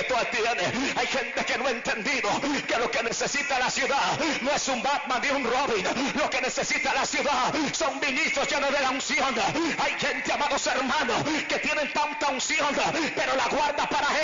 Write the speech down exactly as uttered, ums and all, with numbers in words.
tú tienes. Hay gente que no ha entendido que lo que necesita la ciudad no es un Batman ni un Robin. Lo que necesita la ciudad son ministros llenos de la unción. Hay gente, amados hermanos, que tienen tanta unción, pero la guarda para